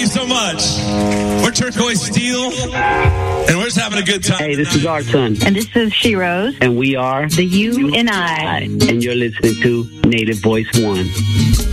you so much. We're Turquoise Steel, and we're just having a good time. Hey, this is our son. And this is She Rose. And we are The You and I. And you're listening to Native Voice One.